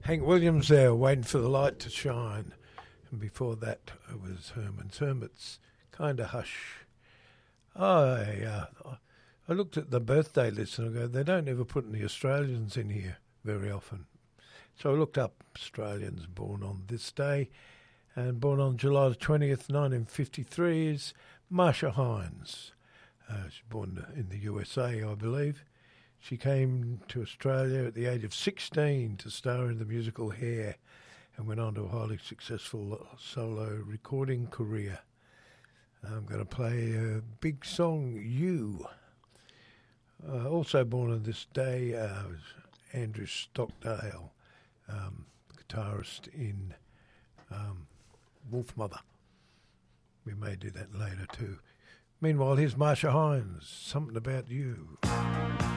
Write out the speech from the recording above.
Hank Williams there, waiting for the light to shine. And before that, it was Herman's Hermits, Kinda Hush. I looked at the birthday list and I go, they don't ever put any Australians in here very often. So I looked up Australians born on this day, and born on July the 20th, 1953 is Marsha Hines. She's born in the USA, I believe. She came to Australia at the age of 16 to star in the musical Hair and went on to a highly successful solo recording career. I'm going to play a big song, You. Also born on this day was Andrew Stockdale, guitarist in Wolfmother. We may do that later too. Meanwhile, here's Marsha Hines, Something About You.